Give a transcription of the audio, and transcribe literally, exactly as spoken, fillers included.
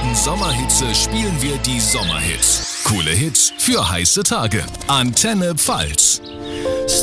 absoluten Sommerhitze spielen wir die Sommerhits. Coole Hits für heiße Tage. Antenne Pfalz.